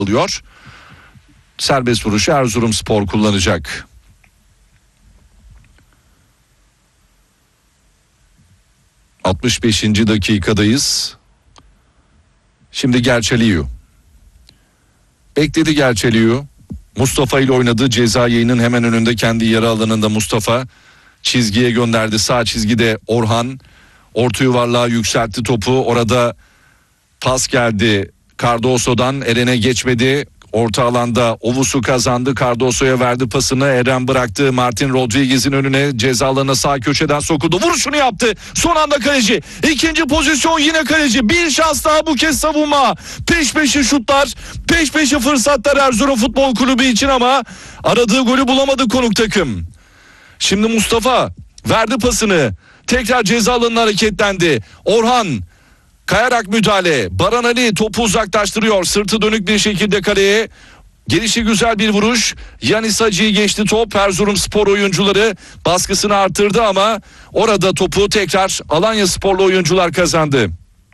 oluyor. Serbest vuruşu Erzurumspor kullanacak. ...65. dakikadayız. Şimdi Gerçeliyu. Bekledi Gerçeliyu. Mustafa ile oynadı. Ceza yayının hemen önünde kendi yarı alanında Mustafa. Çizgiye gönderdi. Sağ çizgide Orhan. Orta yuvarlığa yükseltti topu. Orada pas geldi. Cardoso'dan Eren'e geçmedi. Orta alanda Ovus'u kazandı. Cardoso'ya verdi pasını. Eren bıraktı. Martin Rodriguez'in önüne, ceza alanına sağ köşeden sokuldu. Vuruşunu yaptı. Son anda kaleci. İkinci pozisyon yine kaleci. Bir şans daha bu kez savunma. Peş peşe şutlar, peş peşe fırsatlar Erzurum Futbol Kulübü için ama aradığı golü bulamadı konuk takım. Şimdi Mustafa verdi pasını. Tekrar ceza alanına hareketlendi. Orhan kayarak müdahale. Baran Ali topu uzaklaştırıyor. Sırtı dönük bir şekilde kaleye. Gelişi güzel bir vuruş. Yanis Hacı'yı geçti top. Erzurumspor oyuncuları baskısını arttırdı ama orada topu tekrar Alanyasporlu oyuncular kazandı.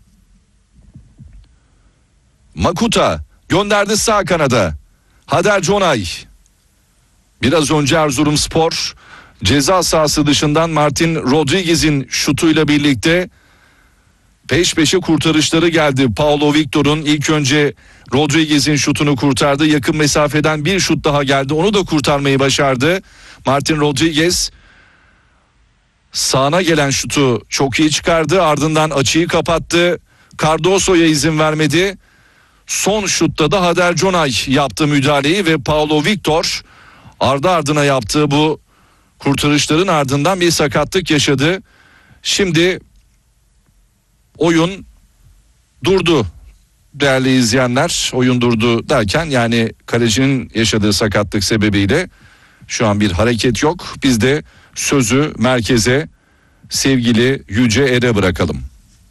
Makuta gönderdi sağ kanada. Hader Conay. Biraz önce Erzurumspor ceza sahası dışından Martin Rodriguez'in şutuyla birlikte peş peşe kurtarışları geldi. Paulo Victor'un ilk önce Rodriguez'in şutunu kurtardı. Yakın mesafeden bir şut daha geldi. Onu da kurtarmayı başardı. Martin Rodriguez sağına gelen şutu çok iyi çıkardı. Ardından açıyı kapattı. Cardoso'ya izin vermedi. Son şutta da Hader Conay yaptı müdahaleyi ve Paulo Victor ardı ardına yaptığı bu kurtarışların ardından bir sakatlık yaşadı. Şimdi oyun durdu değerli izleyenler. Oyun durdu derken yani kalecinin yaşadığı sakatlık sebebiyle şu an bir hareket yok. Biz de sözü merkeze sevgili Yüce Er'e bırakalım.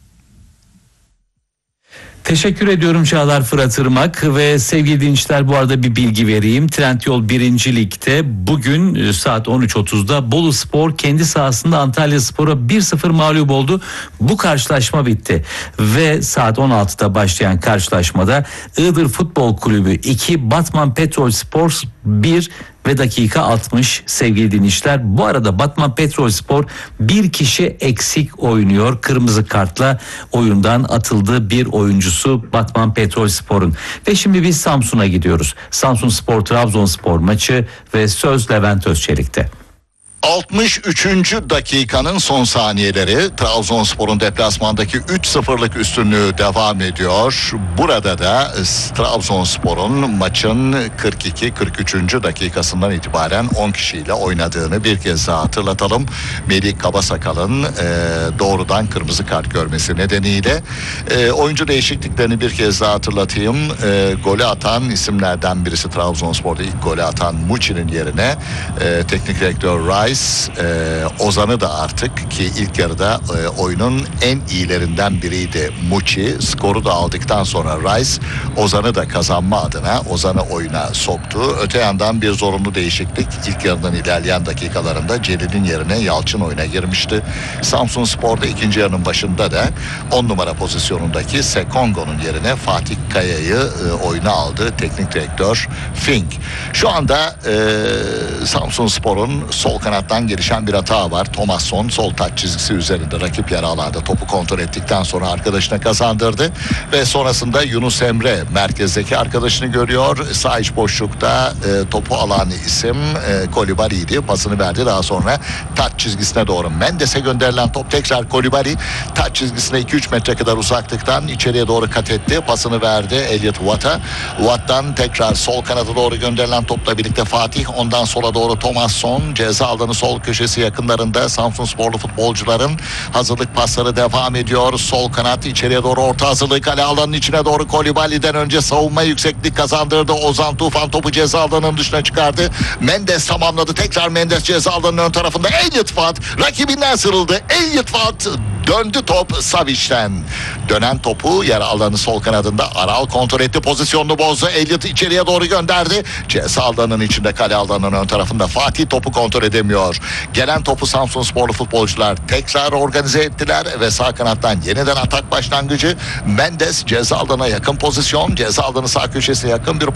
Teşekkür ediyorum Çağlar Fırat Irmak ve sevgili dinleyiciler, bu arada bir bilgi vereyim. Trendyol 1. Lig'de bugün saat 13.30'da Boluspor kendi sahasında Antalyaspor'a 1-0 mağlup oldu. Bu karşılaşma bitti ve saat 16'da başlayan karşılaşmada Iğdır Futbol Kulübü 2, Batman Petrolspor 1 ve dakika 60 sevgili dinleyiciler. Bu arada Batman Petrolspor bir kişi eksik oynuyor. Kırmızı kartla oyundan atıldı bir oyuncusu Batman Petrolspor'un. Ve şimdi biz Samsun'a gidiyoruz. Samsunspor Trabzonspor maçı ve söz Levent Özçelik'te. 63. dakikanın son saniyeleri. Trabzonspor'un deplasmandaki 3-0'lık üstünlüğü devam ediyor. Burada da Trabzonspor'un maçın 42-43. dakikasından itibaren 10 kişiyle oynadığını bir kez daha hatırlatalım. Melih Kabasakal'ın doğrudan kırmızı kart görmesi nedeniyle oyuncu değişikliklerini bir kez daha hatırlatayım. Golü atan isimlerden birisi, Trabzonspor'da ilk golü atan Muçi'nin yerine teknik direktör Rice Ozan'ı da artık, ki ilk yarıda oyunun en iyilerinden biriydi Muçi, skoru da aldıktan sonra Rice Ozan'ı da kazanma adına Ozan'ı oyuna soktu. Öte yandan bir zorunlu değişiklik, ilk yarının ilerleyen dakikalarında Celil'in yerine Yalçın oyuna girmişti. Samsunspor'da ikinci yarının başında da 10 numara pozisyonundaki Sekongo'nun yerine Fatih Kaya'yı oyuna aldı teknik direktör Fink. Şu anda Samsunspor'un sol kanattan gelişen bir hata var. Thomasson sol taç çizgisi üzerinde rakip yarı alanda topu kontrol ettikten sonra arkadaşına kazandırdı ve sonrasında Yunus Emre merkezdeki arkadaşını görüyor. Sağ iç boşlukta topu alan isim Kolibali'ydi. Pasını verdi. Daha sonra taç çizgisine doğru Mendes'e gönderilen top tekrar Kolibali taç çizgisine 2-3 metre kadar uzaklıktan içeriye doğru kat etti. Pasını verdi Elliot Watt'a. Watt'tan tekrar sol kanada doğru gönderilen topla birlikte Fatih, ondan sola doğru Thomasson, ceza alanı sol köşesi yakınlarında Samsunsporlu futbolcuların hazırlık pasları devam ediyor. Sol kanat içeriye doğru orta hazırlığı, kale alanının içine doğru Kolibali'den önce savunma yükseklik kazandırdı. Ozan Tufan topu ceza alanının dışına çıkardı. Mendes tamamladı. Tekrar Mendes ceza alanının ön tarafında. Elliot Watt rakibinden sıyrıldı. Elliot Watt Döndü top Savic'ten. Dönen topu yer alanı sol kanadında Aral kontrol etti, pozisyonunu bozdu. Elliot içeriye doğru gönderdi. Ceza alanının içinde, kale alanının ön tarafında Fatih topu kontrol edemiyor. Gelen topu Samsunsporlu futbolcular tekrar organize ettiler ve sağ kanattan yeniden atak başlangıcı. Mendes ceza alanına yakın pozisyon. Ceza alanı sağ köşesine yakın bir